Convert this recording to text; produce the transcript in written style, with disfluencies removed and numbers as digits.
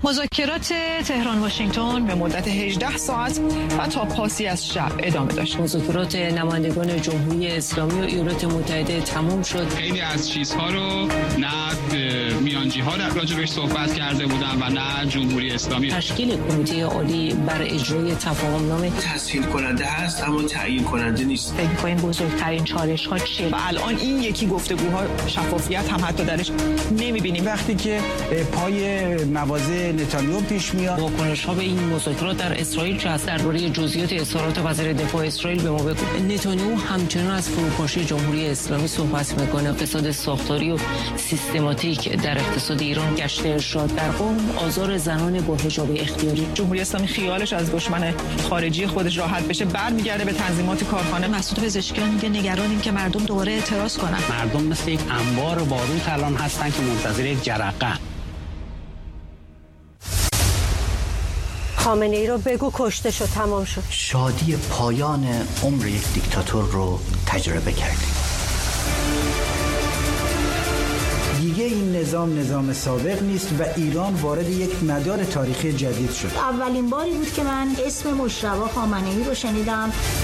مذاکرات تهران واشنگتن به مدت 18 ساعت و تا پاسی از شب ادامه داشت. مذاکرات نمایندگان جمهوری اسلامی و ایالات متحده تمام شد. خیلی از چیزها رو نه میانجی‌ها راجع بهش صحبت کرده بودن و نه جمهوری اسلامی. تشکیل کمیته عالی بر اجرای تفاهم‌نامه تسهیل کننده هست اما تعیین کننده نیست. فکر می‌کنید بزرگترین چالش‌ها چیه؟ و الان این یکی گفتگوها شفافیت هم حتی درش نمی‌بینیم. وقتی که پای مواضع نتانیاهو پیش میاد، واکنش‌ها به این مذاکرات در اسرائیل چه است؟ درباره جزئیات اظهارات وزیر دفاع اسرائیل به ما بگو. نتانیاهو همچنان از فروپاشی جمهوری اسلامی صحبت می‌کنه. اقتصاد ساختاری و سیستماتیک در اقتصاد ایران، گشت ارشاد در قم، آزار زنان با حجاب اختیاری. جمهوری اسلامی خیالش از دشمن خارجی خودش راحت بشه برمیگرده به تنظیمات کارخانه. مسعود پزشکیان میگه نگرانیم که مردم دوباره اعتراض کنن. مردم مثل یک انبار باروت الان هستن که منتظر یک جرقه. خامنه ای رو بگو کشته شد، تمام شد. شادی پایان عمر یک دیکتاتور رو تجربه کردیم. دیگه این نظام سابق نیست و ایران وارد یک مدار تاریخی جدید شد. اولین باری بود که من اسم مجتبی خامنه‌ای رو شنیدم